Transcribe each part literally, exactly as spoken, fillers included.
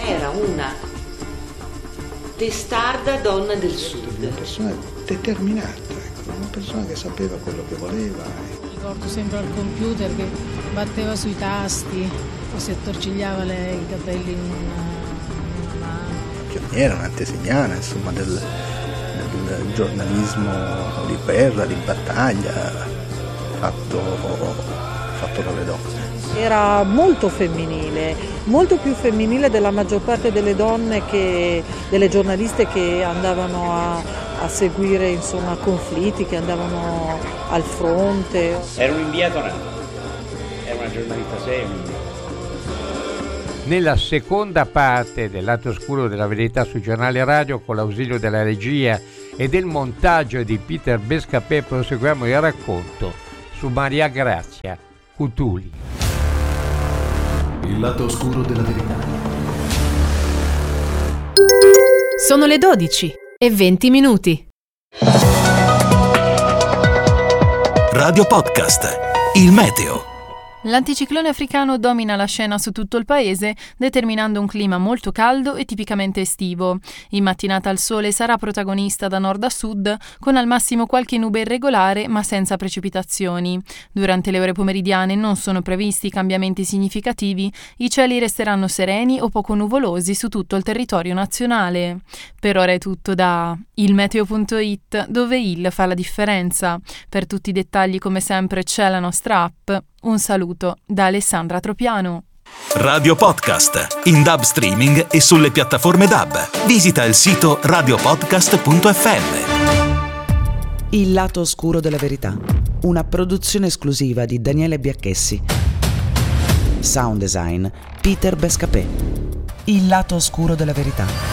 era una testarda donna del sud. Una persona determinata, ecco, una persona che sapeva quello che voleva. Ricordo sempre al computer che batteva sui tasti o si attorcigliava le, i capelli in una, in una mano. Pioniera, un'antesignana, insomma, del, del giornalismo di guerra, di battaglia, fatto, fatto dalle donne. Era molto femminile, molto più femminile della maggior parte delle donne, che, delle giornaliste che andavano a, a seguire insomma conflitti, che andavano al fronte. Era un inviato nato, era una giornalista seria. Nella seconda parte del Lato Oscuro della Verità su Giornale Radio, con l'ausilio della regia e del montaggio di Peter Bescapè, proseguiamo il racconto su Maria Grazia Cutuli. Il lato oscuro della verità. Sono le dodici e venti minuti. Radio Podcast. Il meteo. L'anticiclone africano domina la scena su tutto il paese, determinando un clima molto caldo e tipicamente estivo. In mattinata il sole sarà protagonista da nord a sud, con al massimo qualche nube irregolare ma senza precipitazioni. Durante le ore pomeridiane non sono previsti cambiamenti significativi, i cieli resteranno sereni o poco nuvolosi su tutto il territorio nazionale. Per ora è tutto da il meteo punto it, dove il fa la differenza. Per tutti i dettagli, come sempre, c'è la nostra app. Un saluto da Alessandra Tropiano. Radio Podcast, in D A B streaming e sulle piattaforme D A B. Visita il sito radiopodcast punto effe emme. Il lato oscuro della verità, una produzione esclusiva di Daniele Biacchessi. Sound design Peter Bescapè. Il lato oscuro della verità.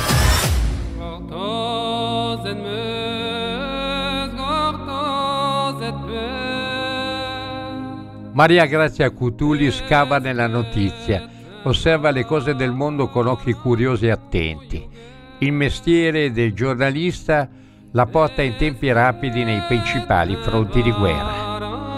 Maria Grazia Cutuli scava nella notizia, osserva le cose del mondo con occhi curiosi e attenti. Il mestiere del giornalista la porta in tempi rapidi nei principali fronti di guerra.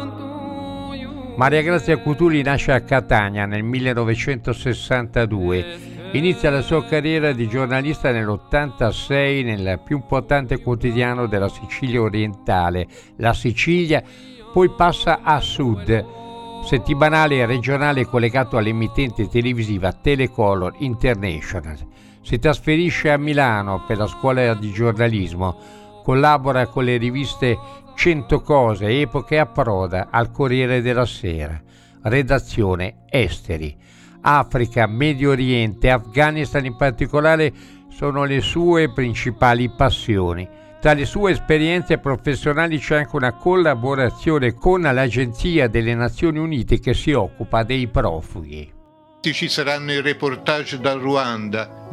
Maria Grazia Cutuli nasce a Catania nel millenovecentosessantadue. Inizia la sua carriera di giornalista nell'ottantasei nel più importante quotidiano della Sicilia orientale, La Sicilia, poi passa a Sud, settimanale e regionale collegato all'emittente televisiva Telecolor International. Si trasferisce a Milano per la scuola di giornalismo, collabora con le riviste Cento Cose, Epoca e approda al Corriere della Sera. Redazione Esteri. Africa, Medio Oriente, Afghanistan in particolare sono le sue principali passioni. Tra le sue esperienze professionali c'è anche una collaborazione con l'Agenzia delle Nazioni Unite che si occupa dei profughi. Ci saranno i reportage dal Ruanda,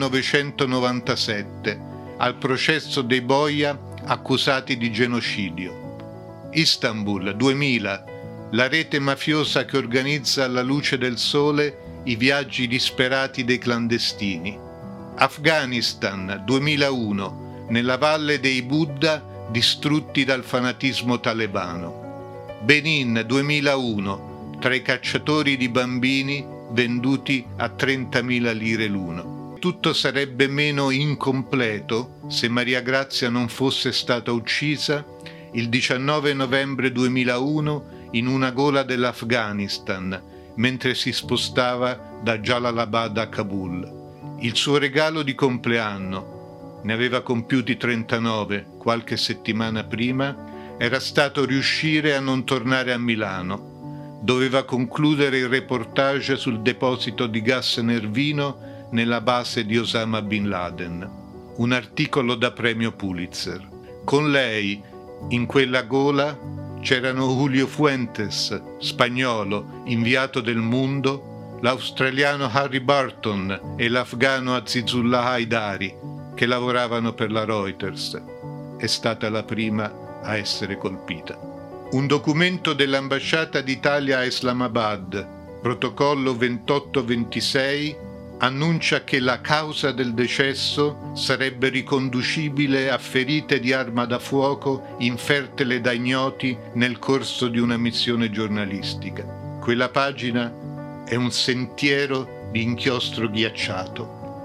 millenovecentonovantasette, al processo dei boia accusati di genocidio. Istanbul, duemila, la rete mafiosa che organizza alla luce del sole i viaggi disperati dei clandestini. Afghanistan, duemilauno, nella valle dei Buddha distrutti dal fanatismo talebano. Benin, duemilauno, tra i cacciatori di bambini venduti a trentamila lire l'uno. Tutto sarebbe meno incompleto se Maria Grazia non fosse stata uccisa il diciannove novembre duemilauno in una gola dell'Afghanistan, mentre si spostava da Jalalabad a Kabul. Il suo regalo di compleanno, ne aveva compiuti trentanove qualche settimana prima, era stato riuscire a non tornare a Milano. Doveva concludere il reportage sul deposito di gas nervino nella base di Osama Bin Laden. Un articolo da premio Pulitzer. Con lei, in quella gola, c'erano Julio Fuentes, spagnolo, inviato del Mundo, l'australiano Harry Burton e l'afgano Azizullah Haidari, che lavoravano per la Reuters. È stata la prima a essere colpita. Un documento dell'ambasciata d'Italia a Islamabad, protocollo ventotto ventisei, annuncia che la causa del decesso sarebbe riconducibile a ferite di arma da fuoco infertele da ignoti nel corso di una missione giornalistica. Quella pagina è un sentiero di inchiostro ghiacciato.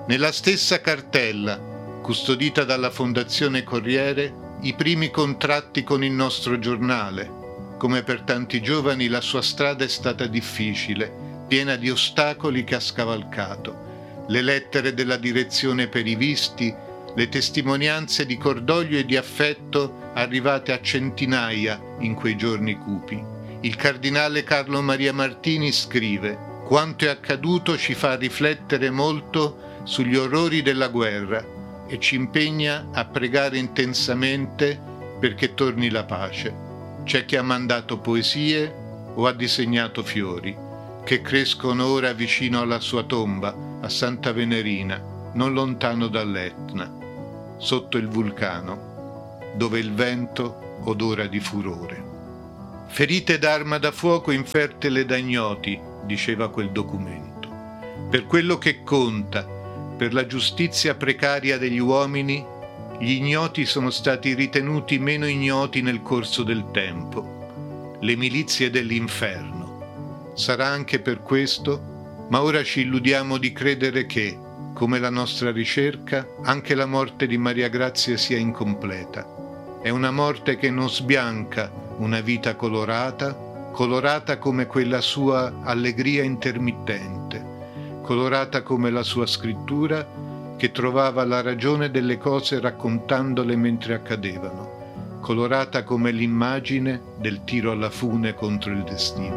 Nella stessa cartella, custodita dalla Fondazione Corriere, i primi contratti con il nostro giornale. Come per tanti giovani, la sua strada è stata difficile, piena di ostacoli che ha scavalcato. Le lettere della direzione per i visti, le testimonianze di cordoglio e di affetto arrivate a centinaia in quei giorni cupi. Il cardinale Carlo Maria Martini scrive: «Quanto è accaduto ci fa riflettere molto sugli orrori della guerra e ci impegna a pregare intensamente perché torni la pace. C'è chi ha mandato poesie o ha disegnato fiori, che crescono ora vicino alla sua tomba, a Santa Venerina, non lontano dall'Etna, sotto il vulcano, dove il vento odora di furore. Ferite d'arma da fuoco infertele da ignoti», diceva quel documento. Per quello che conta, per la giustizia precaria degli uomini, gli ignoti sono stati ritenuti meno ignoti nel corso del tempo. Le milizie dell'inferno. Sarà anche per questo, ma ora ci illudiamo di credere che, come la nostra ricerca, anche la morte di Maria Grazia sia incompleta. È una morte che non sbianca una vita colorata, colorata come quella sua allegria intermittente, colorata come la sua scrittura che trovava la ragione delle cose raccontandole mentre accadevano, colorata come l'immagine del tiro alla fune contro il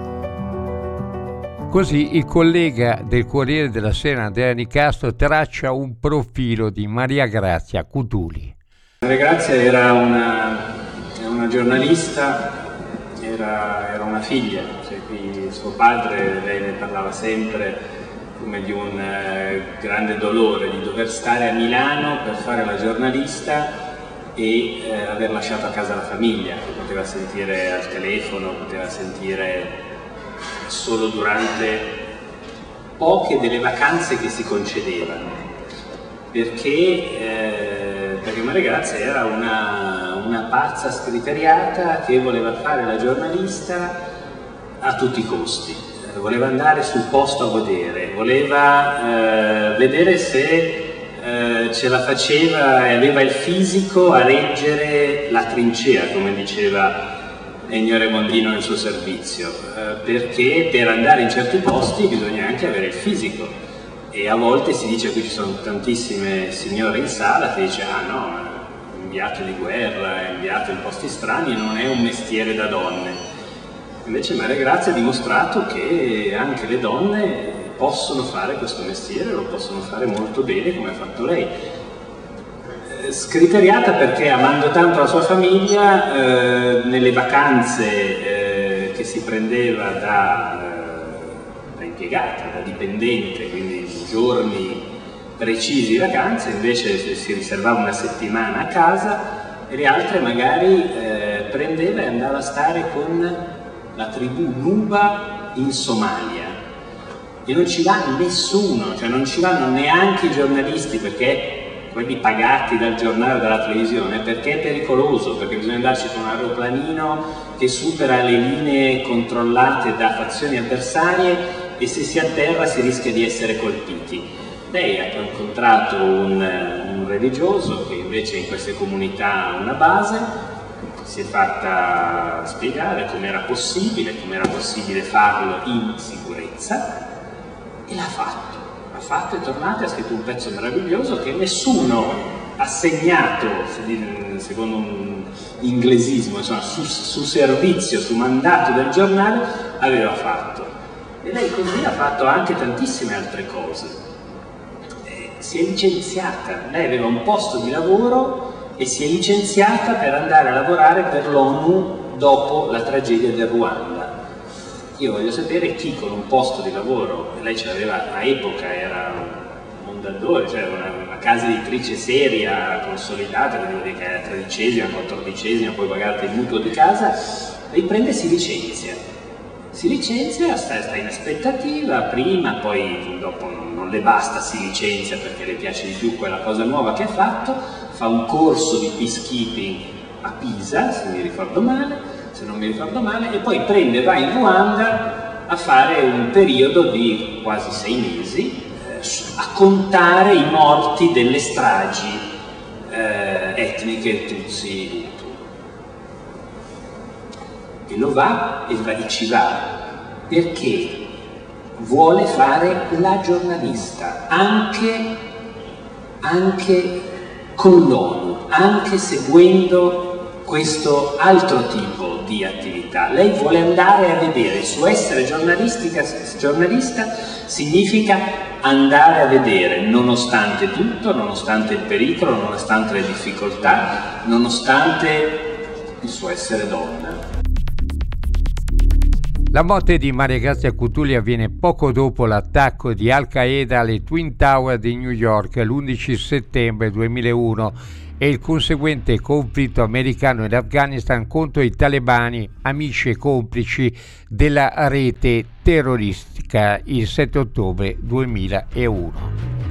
destino. Così il collega del Corriere della Sera Andrea Nicastro traccia un profilo di Maria Grazia Cutuli. Maria Grazia era una, una giornalista, era, era una figlia, cioè qui suo padre, lei ne parlava sempre come di un eh, grande dolore di dover stare a Milano per fare la giornalista e eh, aver lasciato a casa la famiglia, che poteva sentire al telefono, poteva sentire solo durante poche delle vacanze che si concedevano, perché, eh, perché Maria Grazia era una, una pazza scriteriata che voleva fare la giornalista a tutti i costi. Voleva andare sul posto a godere, voleva eh, vedere se eh, ce la faceva e aveva il fisico a reggere la trincea, come diceva Ennio Remondino nel suo servizio, eh, perché per andare in certi posti bisogna anche avere il fisico. E a volte si dice, qui ci sono tantissime signore in sala, che dice: ah no, inviato di guerra, inviato in posti strani, non è un mestiere da donne. Invece Maria Grazia ha dimostrato che anche le donne possono fare questo mestiere, lo possono fare molto bene come ha fatto lei. Scriteriata perché, amando tanto la sua famiglia, eh, nelle vacanze eh, che si prendeva da, eh, da impiegata, da dipendente, quindi giorni precisi di vacanze, invece si riservava una settimana a casa e le altre magari eh, prendeva e andava a stare con la tribù Nuba in Somalia, e non ci va nessuno, cioè non ci vanno neanche i giornalisti, perché quelli pagati dal giornale o dalla televisione, perché è pericoloso, perché bisogna andarci con un aeroplanino che supera le linee controllate da fazioni avversarie e se si atterra si rischia di essere colpiti. Lei ha incontrato un, un religioso che invece in queste comunità ha una base, si è fatta spiegare come era possibile, come era possibile farlo in sicurezza, e l'ha fatto. L'ha fatto, è tornato e ha scritto un pezzo meraviglioso che nessuno assegnato, secondo un inglesismo, insomma, su, su servizio, su mandato del giornale, aveva fatto. E lei così ha fatto anche tantissime altre cose. Eh, si è licenziata, lei aveva un posto di lavoro e si è licenziata per andare a lavorare per l'ONU dopo la tragedia del Ruanda. Io voglio sapere chi con un posto di lavoro, lei ce l'aveva a epoca, era un mondadore, cioè una, una casa editrice seria, consolidata, devo dire che era tredicesima, quattordicesima, poi pagate il mutuo di casa, riprende e si licenzia. Si licenzia, sta, sta in aspettativa, prima, poi dopo non, non le basta, si licenzia perché le piace di più quella cosa nuova che ha fatto, fa un corso di peacekeeping a Pisa, se mi ricordo male, se non mi ricordo male, e poi prende e va in Ruanda a fare un periodo di quasi sei mesi, eh, a contare i morti delle stragi eh, etniche Tutsi. E lo va e, va, e ci va perché vuole fare la giornalista, anche, anche con l'ONU, anche seguendo questo altro tipo di attività. Lei vuole andare a vedere, il suo essere giornalistica, giornalista significa andare a vedere, nonostante tutto, nonostante il pericolo, nonostante le difficoltà, nonostante il suo essere donna. La morte di Maria Grazia Cutuli avviene poco dopo l'attacco di Al-Qaeda alle Twin Tower di New York l'undici settembre duemilauno e il conseguente conflitto americano in Afghanistan contro i talebani, amici e complici della rete terroristica, il sette ottobre duemilauno.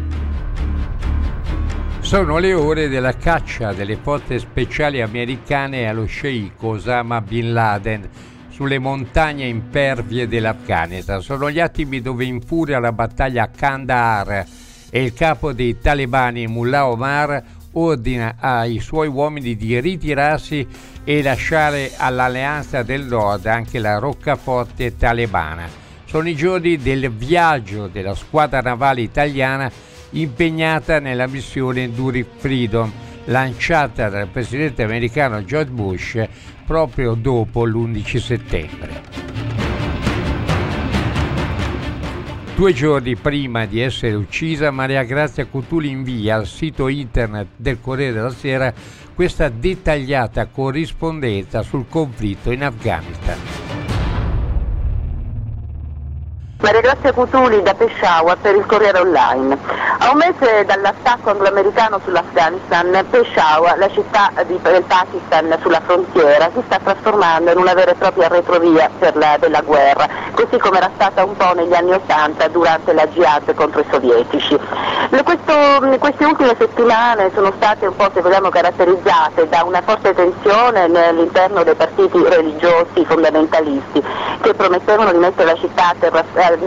Sono le ore della caccia delle forze speciali americane allo sceicco Osama Bin Laden sulle montagne impervie dell'Afghanistan. Sono gli attimi dove infuria la battaglia a Kandahar e il capo dei talebani Mullah Omar ordina ai suoi uomini di ritirarsi e lasciare all'Alleanza del Nord anche la roccaforte talebana. Sono i giorni del viaggio della squadra navale italiana impegnata nella missione Enduring Freedom, lanciata dal presidente americano George Bush proprio dopo l'undici settembre. Due giorni prima di essere uccisa, Maria Grazia Cutuli invia al sito internet del Corriere della Sera questa dettagliata corrispondenza sul conflitto in Afghanistan. Maria Grazia Cutuli da Peshawar per il Corriere Online. A un mese dall'attacco anglo-americano sull'Afghanistan, Peshawar, la città di, del Pakistan sulla frontiera, si sta trasformando in una vera e propria retrovia per la, della guerra, così come era stata un po' negli anni Ottanta durante la jihad contro i sovietici. Le, questo, queste ultime settimane sono state un po', se vogliamo, caratterizzate da una forte tensione all'interno dei partiti religiosi fondamentalisti che promettevano di mettere la città a terra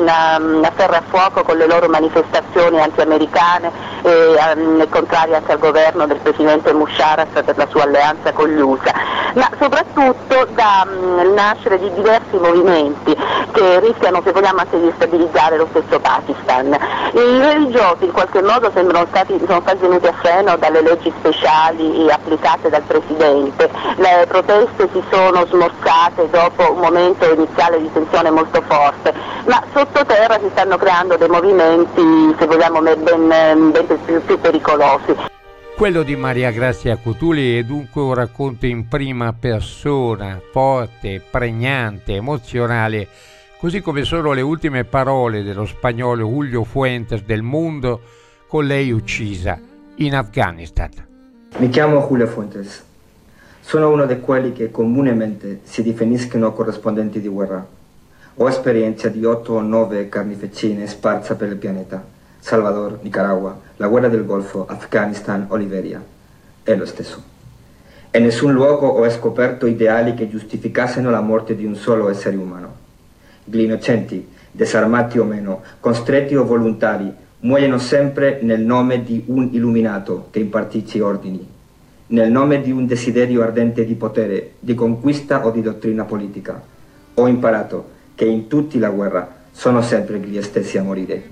a ferro a fuoco con le loro manifestazioni anti-americane e um, contrarie anche al governo del presidente Musharraf per la sua alleanza con gli U S A, ma soprattutto da um, nascere di diversi movimenti che rischiano, se vogliamo, anche di destabilizzare lo stesso Pakistan. I religiosi in qualche modo sembrano stati, sono stati tenuti a freno dalle leggi speciali applicate dal presidente, le proteste si sono smorzate dopo un momento iniziale di tensione molto forte, ma sottoterra si stanno creando dei movimenti, se vogliamo, ben, ben più, più pericolosi. Quello di Maria Grazia Cutuli è dunque un racconto in prima persona, forte, pregnante, emozionale, così come sono le ultime parole dello spagnolo Julio Fuentes del Mundo, con lei uccisa in Afghanistan. Mi chiamo Julio Fuentes. Sono uno di quelli che comunemente si definiscono corrispondenti di guerra. Ho esperienza di otto o nove carneficine sparse per il pianeta. Salvador, Nicaragua, la guerra del Golfo, Afghanistan o Liberia. È lo stesso. In nessun luogo ho scoperto ideali che giustificassero la morte di un solo essere umano. Gli innocenti, disarmati o meno, costretti o volontari, muoiono sempre nel nome di un illuminato che impartisce ordini, nel nome di un desiderio ardente di potere, di conquista o di dottrina politica. Ho imparato che in tutta la guerra sono sempre gli stessi a morire.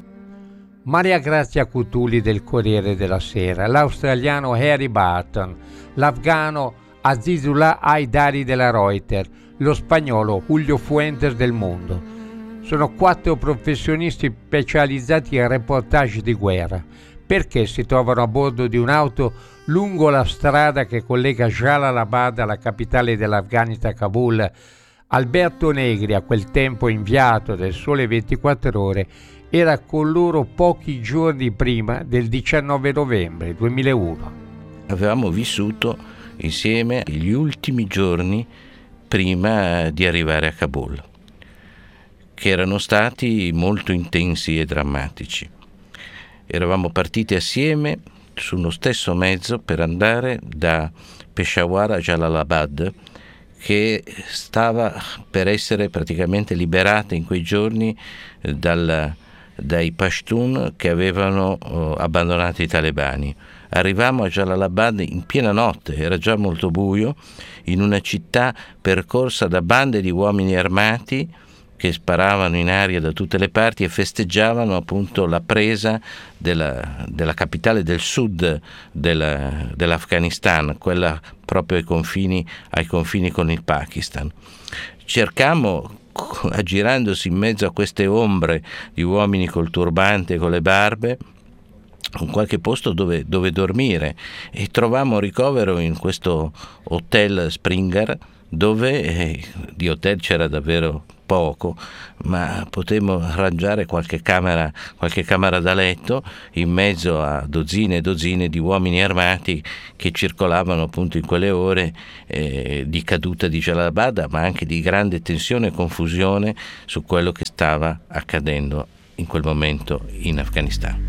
Maria Grazia Cutuli del Corriere della Sera, l'australiano Harry Barton, l'afgano Azizullah Haidari della Reuters, lo spagnolo Julio Fuentes del Mundo. Sono quattro professionisti specializzati in reportage di guerra. Perché si trovano a bordo di un'auto lungo la strada che collega Jalalabad alla capitale dell'Afghanistan, Kabul? Alberto Negri, a quel tempo inviato del Sole ventiquattro Ore, era con loro pochi giorni prima del diciannove novembre duemilauno. Avevamo vissuto insieme gli ultimi giorni prima di arrivare a Kabul, che erano stati molto intensi e drammatici. Eravamo partiti assieme sullo stesso mezzo per andare da Peshawar a Jalalabad, che stava per essere praticamente liberata in quei giorni dal, dai Pashtun che avevano oh, abbandonato i talebani. Arrivammo a Jalalabad in piena notte, era già molto buio, in una città percorsa da bande di uomini armati che sparavano in aria da tutte le parti e festeggiavano appunto la presa della, della capitale del sud della, dell'Afghanistan, quella proprio ai confini, ai confini con il Pakistan. Cercammo, aggirandosi in mezzo a queste ombre di uomini col turbante e con le barbe, un qualche posto dove, dove dormire, e trovammo ricovero in questo hotel Springer, dove eh, di hotel c'era davvero poco, ma potemmo arrangiare qualche camera, qualche camera da letto in mezzo a dozzine e dozzine di uomini armati che circolavano appunto in quelle ore eh, di caduta di Jalalabad, ma anche di grande tensione e confusione su quello che stava accadendo in quel momento in Afghanistan.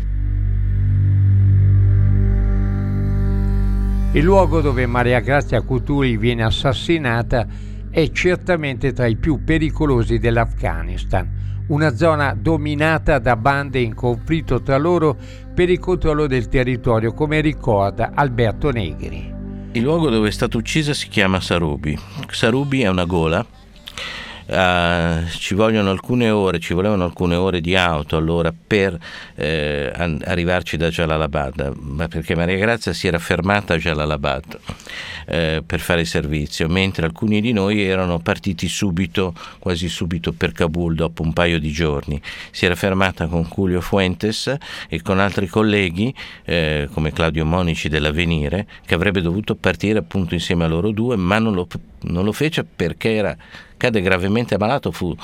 Il luogo dove Maria Grazia Kutuli viene assassinata è certamente tra i più pericolosi dell'Afghanistan, una zona dominata da bande in conflitto tra loro per il controllo del territorio, come ricorda Alberto Negri. Il luogo dove è stata uccisa si chiama Sarubi. Sarubi è una gola. Uh, ci vogliono alcune ore, ci volevano alcune ore di auto allora per eh, an- arrivarci da Jalalabad, ma perché Maria Grazia si era fermata a Jalalabad eh, per fare il servizio, mentre alcuni di noi erano partiti subito, quasi subito per Kabul dopo un paio di giorni. Si era fermata con Julio Fuentes e con altri colleghi eh, come Claudio Monici dell'Avvenire, che avrebbe dovuto partire appunto insieme a loro due, ma non lo, non lo fece perché era cade gravemente ammalato, fu,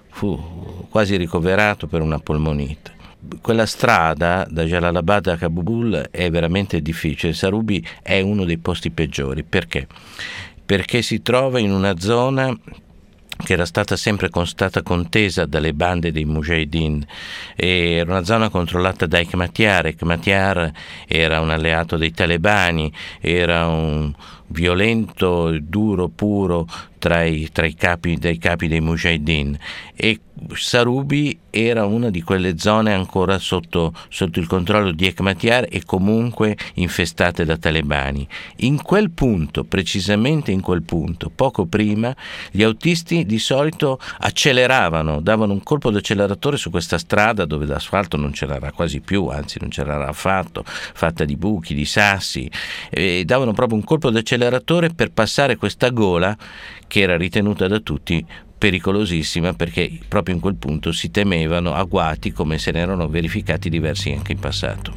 fu quasi ricoverato per una polmonite. Quella strada da Jalalabad a Kabul è veramente difficile. Sarubi è uno dei posti peggiori. Perché? Perché si trova in una zona che era stata sempre stata contesa dalle bande dei Mujahideen. Era una zona controllata da Hekmatyar. Hekmatyar era un alleato dei talebani, era un violento, duro, puro tra i, tra i capi, dai capi dei Mujahideen, e Sarubi era una di quelle zone ancora sotto, sotto il controllo di Hekmatyar e comunque infestate da talebani. In quel punto, precisamente in quel punto, poco prima, gli autisti di solito acceleravano, davano un colpo d'acceleratore su questa strada dove l'asfalto non c'era quasi più, anzi non c'era affatto, fatta di buchi, di sassi, e davano proprio un colpo d'acceleratore per passare questa gola che era ritenuta da tutti pericolosissima, perché proprio in quel punto si temevano agguati come se ne erano verificati diversi anche in passato.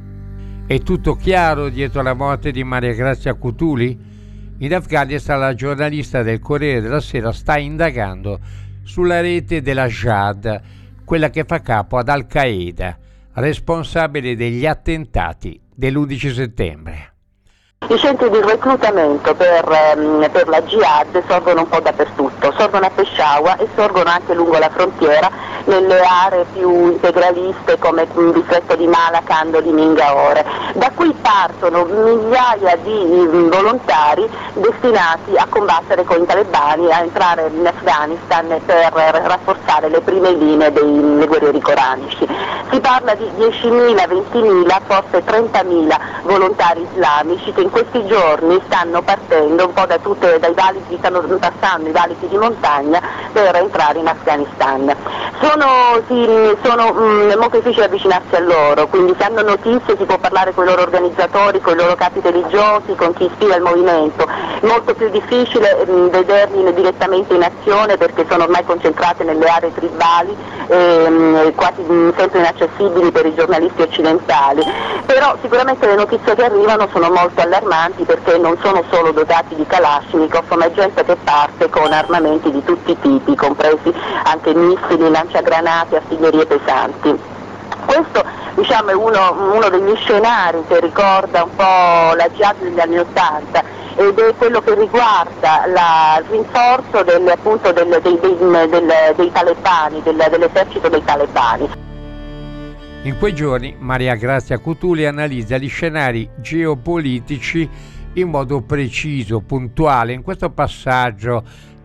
È tutto chiaro dietro la morte di Maria Grazia Kutuli? In Afghanistan la giornalista del Corriere della Sera sta indagando sulla rete della Jihad, quella che fa capo ad Al-Qaeda, responsabile degli attentati dell'undici settembre. I centri di reclutamento per, ehm, per la Jihad sorgono un po' dappertutto, sorgono a Peshawar e sorgono anche lungo la frontiera nelle aree più integraliste come il distretto di Malakand o di Mingaore. Da qui partono migliaia di volontari destinati a combattere con i talebani, a entrare in Afghanistan per rafforzare le prime linee dei guerrieri coranici. Si parla di diecimila, ventimila, forse trentamila volontari islamici che in questi giorni stanno partendo un po' da tutte, dai valichi, stanno passando i valichi di montagna per entrare in Afghanistan. Sono, sì, sono mh, molto difficile avvicinarsi a loro, quindi se hanno notizie si può parlare con i loro organizzatori, con i loro capi religiosi, con chi ispira il movimento. È molto più difficile mh, vederli direttamente in azione perché sono ormai concentrate nelle aree tribali e mh, quasi mh, sempre inaccessibili per i giornalisti occidentali. Però sicuramente le notizie che arrivano sono molto allarmanti perché non sono solo dotati di Kalashnikov, ma è gente che parte con armamenti di tutti i tipi, compresi anche missili, lanciagranate, artiglierie pesanti. Questo diciamo, è uno, uno degli scenari che ricorda un po' la Jihad degli anni Ottanta ed è quello che riguarda la, il rinforzo del, appunto, del, dei, dei, del, dei talebani, del, dell'esercito dei talebani. In quei giorni Maria Grazia Kutuli analizza gli scenari geopolitici in modo preciso, puntuale. In questo passaggio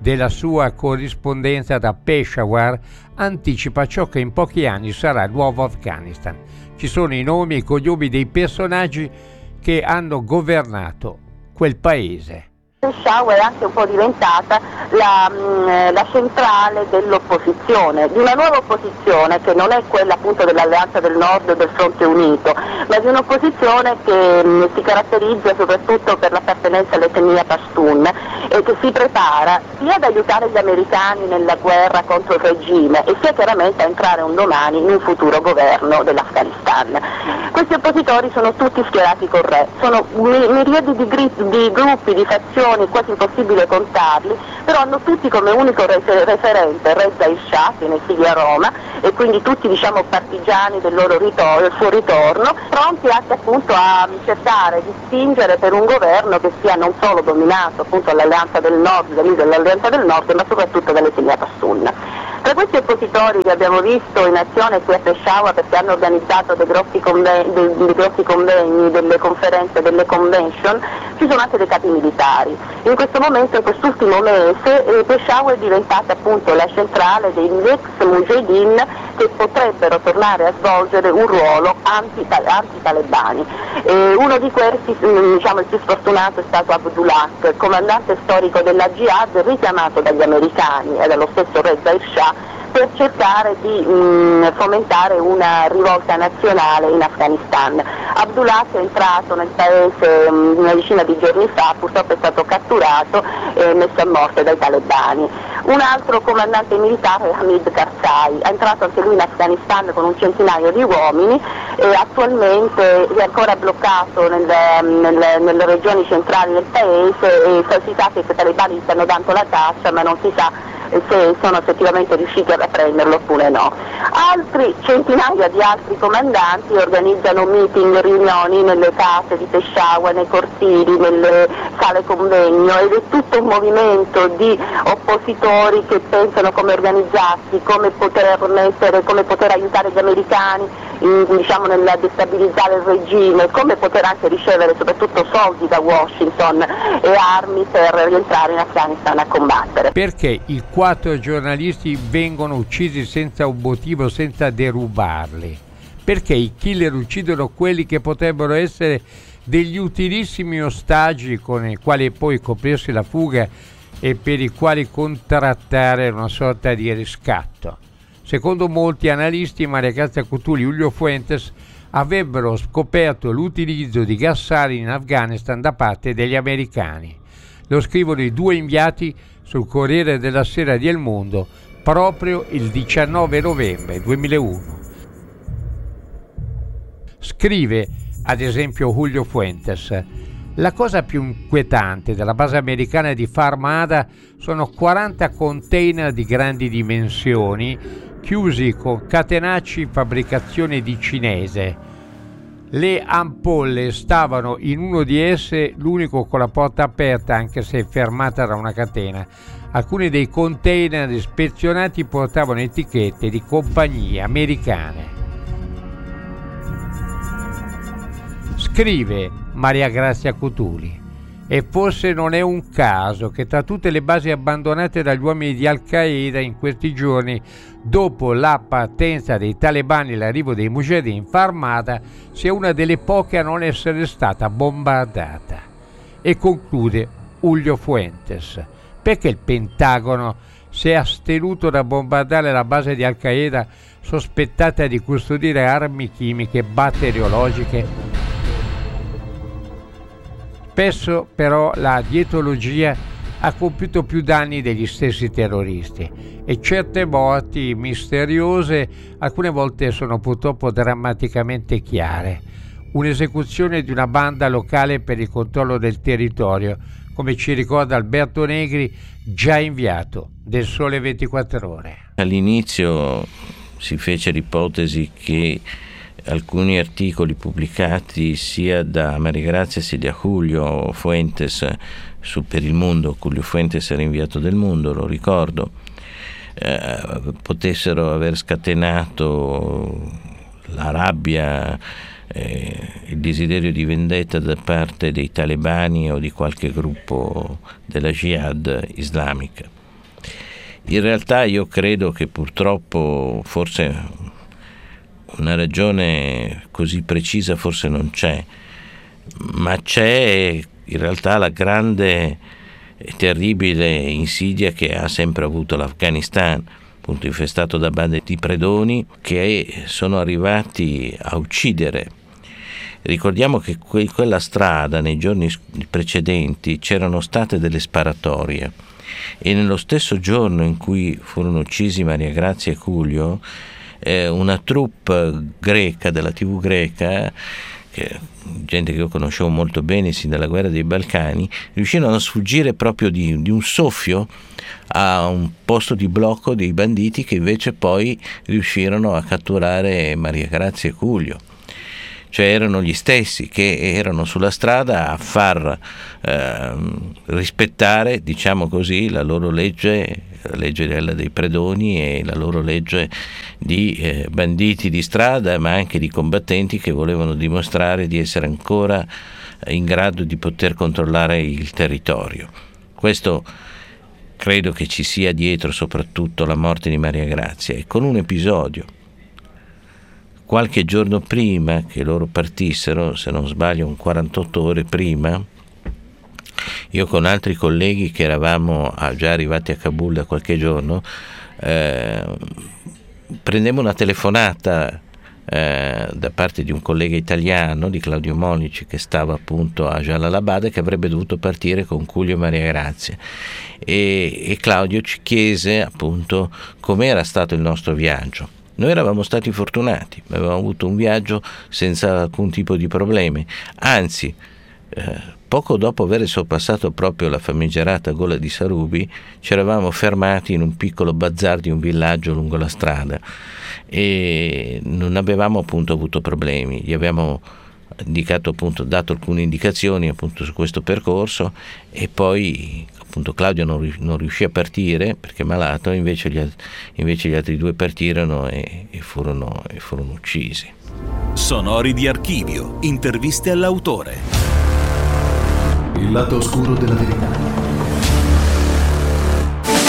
della sua corrispondenza da Peshawar anticipa ciò che in pochi anni sarà il nuovo Afghanistan. Ci sono i nomi e i cognomi dei personaggi che hanno governato quel paese. Peshawar è anche un po' diventata la, la centrale dell'opposizione, di una nuova opposizione che non è quella appunto dell'Alleanza del Nord e del Fronte Unito, ma di un'opposizione che mh, si caratterizza soprattutto per l'appartenenza all'etnia Pashtun e che si prepara sia ad aiutare gli americani nella guerra contro il regime e sia chiaramente a entrare un domani in un futuro governo dell'Afghanistan. Questi oppositori sono tutti schierati col re, sono miriadi di, gri- di gruppi, di fazioni, quasi impossibile contarli, però hanno tutti come unico refer- referente Reza il-Shah, che ne siede a Roma, e quindi tutti diciamo partigiani del loro ritorno, del suo ritorno, pronti anche appunto a cercare di spingere per un governo che sia non solo dominato appunto dall'Alleanza del Nord, dall'Alleanza del Nord, ma soprattutto dall'etnia Pashtun. Tra questi oppositori che abbiamo visto in azione qui a Peshawar, perché hanno organizzato dei grossi, conven- dei, dei grossi convegni, delle conferenze, delle convention, ci sono anche dei capi militari. In questo momento, in quest'ultimo mese, eh, Peshawar è diventata appunto la centrale degli ex mujahideen che potrebbero tornare a svolgere un ruolo anti-talebani. Eh, uno di questi, diciamo il più sfortunato, è stato Abdullah, comandante storico della Jihad, richiamato dagli americani e dallo stesso Reza il-Shah per cercare di mh, fomentare una rivolta nazionale in Afghanistan. Abdullah è entrato nel paese mh, una decina di giorni fa, purtroppo è stato catturato e messo a morte dai talebani. Un altro comandante militare è Hamid Karzai, è entrato anche lui in Afghanistan con un centinaio di uomini e attualmente è ancora bloccato nelle, nelle, nelle regioni centrali del paese e si sa che i talebani stanno dando la caccia, ma non si sa se sono effettivamente riusciti a prenderlo oppure no. Altri centinaia di altri comandanti organizzano meeting, riunioni nelle case di Peshawar, nei cortili, nelle sale convegno, ed è tutto un movimento di oppositori che pensano come organizzarsi, come poter mettere, come poter aiutare gli americani in, diciamo nel destabilizzare il regime, come poter anche ricevere soprattutto soldi da Washington e armi per rientrare in Afghanistan a combattere. Perché i quattro giornalisti vengono uccisi senza un motivo, senza derubarli? Perché i killer uccidono quelli che potrebbero essere degli utilissimi ostaggi con i quali poi coprirsi la fuga e per i quali contrattare una sorta di riscatto? Secondo molti analisti, Maria Grazia Cutuli e Julio Fuentes avrebbero scoperto l'utilizzo di gas sali in Afghanistan da parte degli americani. Lo scrivono i due inviati sul Corriere della Sera di El Mundo proprio il diciannove novembre duemilauno. Scrive ad esempio Julio Fuentes: la cosa più inquietante della base americana di Farmada sono quaranta container di grandi dimensioni chiusi con catenacci fabbricazione di cinese. Le ampolle stavano in uno di esse, l'unico con la porta aperta anche se fermata da una catena. Alcuni dei container ispezionati portavano etichette di compagnie americane. Scrive Maria Grazia Cutuli: e forse non è un caso che tra tutte le basi abbandonate dagli uomini di Al-Qaeda in questi giorni, dopo la partenza dei talebani e l'arrivo dei mujahideen, Farmada sia una delle poche a non essere stata bombardata. E conclude Julio Fuentes: perché il Pentagono si è astenuto da bombardare la base di Al-Qaeda sospettata di custodire armi chimiche batteriologiche? Spesso però la dietrologia ha compiuto più danni degli stessi terroristi e certe morti misteriose alcune volte sono purtroppo drammaticamente chiare. Un'esecuzione di una banda locale per il controllo del territorio, come ci ricorda Alberto Negri, già inviato del Sole ventiquattro Ore. All'inizio si fece l'ipotesi che alcuni articoli pubblicati sia da Maria Grazia sia da Julio Fuentes su Per il Mondo, Julio Fuentes era inviato del Mondo, lo ricordo, eh, potessero aver scatenato la rabbia, eh, il desiderio di vendetta da parte dei talebani o di qualche gruppo della Jihad islamica. In realtà io credo che purtroppo forse una ragione così precisa forse non c'è, ma c'è in realtà la grande e terribile insidia che ha sempre avuto l'Afghanistan, appunto infestato da bande di predoni che sono arrivati a uccidere. Ricordiamo che in quella strada nei giorni precedenti c'erano state delle sparatorie e nello stesso giorno in cui furono uccisi Maria Grazia e Cuglio, eh, una troupe greca della tivù greca, che, gente che io conoscevo molto bene sin dalla guerra dei Balcani, riuscirono a sfuggire proprio di, di un soffio a un posto di blocco dei banditi che invece poi riuscirono a catturare Maria Grazia e Cuglio. Cioè erano gli stessi che erano sulla strada a far eh, rispettare, diciamo così, la loro legge, la legge dei predoni e la loro legge di eh, banditi di strada, ma anche di combattenti che volevano dimostrare di essere ancora in grado di poter controllare il territorio. Questo credo che ci sia dietro soprattutto la morte di Maria Grazia, e con un episodio. Qualche giorno prima che loro partissero, se non sbaglio un quarantotto ore prima, io con altri colleghi che eravamo già arrivati a Kabul da qualche giorno, eh, prendemmo una telefonata eh, da parte di un collega italiano, di Claudio Monici, che stava appunto a Jalalabad e che avrebbe dovuto partire con Cuglio e Maria Grazia, e, e Claudio ci chiese appunto com'era stato il nostro viaggio. Noi eravamo stati fortunati, avevamo avuto un viaggio senza alcun tipo di problemi, anzi eh, poco dopo aver sorpassato proprio la famigerata Gola di Sarubi ci eravamo fermati in un piccolo bazar di un villaggio lungo la strada e non avevamo appunto avuto problemi. Gli abbiamo indicato appunto, dato alcune indicazioni appunto su questo percorso, e poi appunto Claudio non, non riuscì a partire perché è malato, invece gli, invece gli altri due partirono e, e, furono, e furono uccisi. Sonori di archivio, interviste all'autore. Il lato oscuro della verità.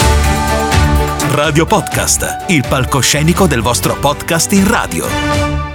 Radio Podcast, il palcoscenico del vostro podcast in radio.